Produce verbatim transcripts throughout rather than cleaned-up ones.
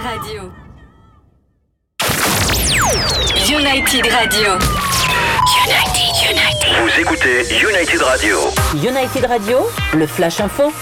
Radio. United Radio. United, United. Vous écoutez United Radio. United Radio, le Flash Info.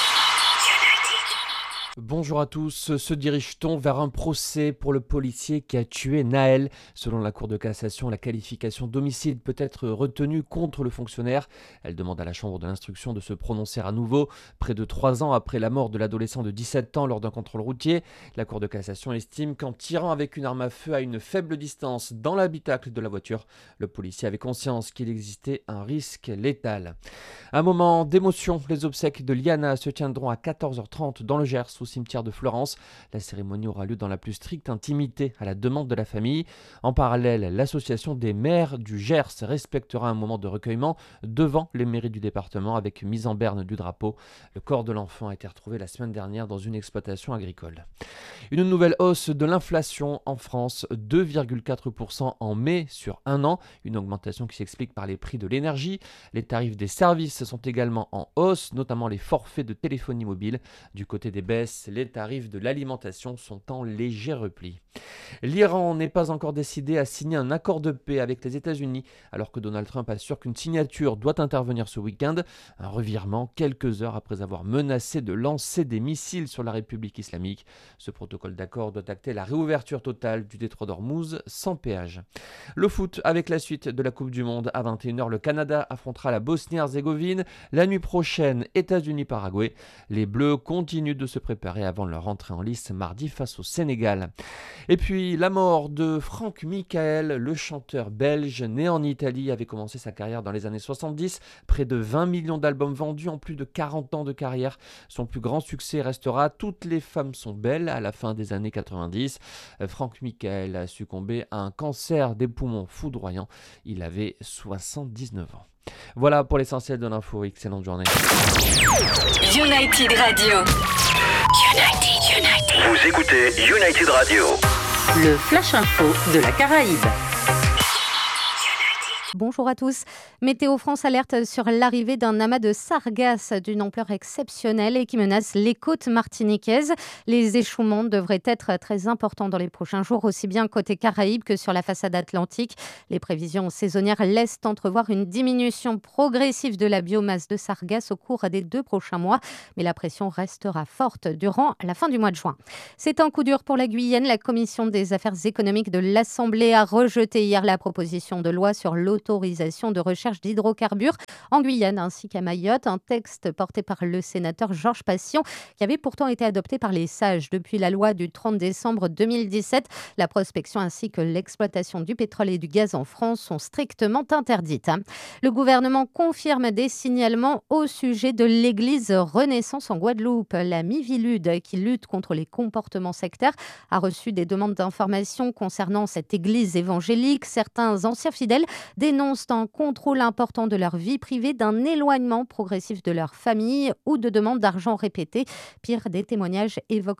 Bonjour à tous, se dirige-t-on vers un procès pour le policier qui a tué Naël ? Selon la Cour de cassation, la qualification d'homicide peut être retenue contre le fonctionnaire. Elle demande à la Chambre de l'instruction de se prononcer à nouveau. Près de trois ans après la mort de l'adolescent de dix-sept ans lors d'un contrôle routier, la Cour de cassation estime qu'en tirant avec une arme à feu à une faible distance dans l'habitacle de la voiture, le policier avait conscience qu'il existait un risque létal. Un moment d'émotion, les obsèques de Liana se tiendront à quatorze heures trente dans le Gers, au cimetière de Fleurance. La cérémonie aura lieu dans la plus stricte intimité à la demande de la famille. En parallèle, l'association des maires du Gers respectera un moment de recueillement devant les mairies du département avec mise en berne du drapeau. Le corps de l'enfant a été retrouvé la semaine dernière dans une exploitation agricole. Une nouvelle hausse de l'inflation en France, deux virgule quatre pour cent en mai sur un an, une augmentation qui s'explique par les prix de l'énergie. Les tarifs des services sont également en hausse, notamment les forfaits de téléphonie mobile. Du côté des baisses, les tarifs de l'alimentation sont en léger repli. L'Iran n'est pas encore décidé à signer un accord de paix avec les États-Unis, alors que Donald Trump assure qu'une signature doit intervenir ce week-end. Un revirement quelques heures après avoir menacé de lancer des missiles sur la République islamique. Ce protocole d'accord doit acter la réouverture totale du détroit d'Ormuz sans péage. Le foot avec la suite de la Coupe du Monde. À vingt et une heures, le Canada affrontera la Bosnie-Herzégovine. La nuit prochaine, États-Unis-Paraguay. Les Bleus continuent de se préparer avant leur entrée en lice mardi face au Sénégal. Et puis la mort de Franck Michael, le chanteur belge né en Italie, avait commencé sa carrière dans les années soixante-dix, près de vingt millions d'albums vendus en plus de quarante ans de carrière. Son plus grand succès restera Toutes les femmes sont belles à la fin des années quatre-vingt-dix. Franck Michael a succombé à un cancer des poumons foudroyant. Il avait soixante-dix-neuf ans. Voilà pour l'essentiel de l'info. Excellente journée. United Radio. United, United. Vous écoutez United Radio. Le Flash Info de la Caraïbe. Bonjour à tous. Météo France alerte sur l'arrivée d'un amas de sargasses d'une ampleur exceptionnelle et qui menace les côtes martiniquaises. Les échouements devraient être très importants dans les prochains jours, aussi bien côté Caraïbes que sur la façade atlantique. Les prévisions saisonnières laissent entrevoir une diminution progressive de la biomasse de sargasses au cours des deux prochains mois, mais la pression restera forte durant la fin du mois de juin. C'est un coup dur pour la Guyane. La Commission des affaires économiques de l'Assemblée a rejeté hier la proposition de loi sur l'autorisation de recherche d'hydrocarbures en Guyane ainsi qu'à Mayotte, un texte porté par le sénateur Georges Patient qui avait pourtant été adopté par les sages depuis la loi du trente décembre deux mille dix-sept. La prospection ainsi que l'exploitation du pétrole et du gaz en France sont strictement interdites. Le gouvernement confirme des signalements au sujet de l'église Renaissance en Guadeloupe. La Mivilude, qui lutte contre les comportements sectaires, a reçu des demandes d'informations concernant cette église évangélique. Certains anciens fidèles dénoncent un contrôle important de leur vie privée, d'un éloignement progressif de leur famille ou de demandes d'argent répétées. Pire, des témoignages évoquent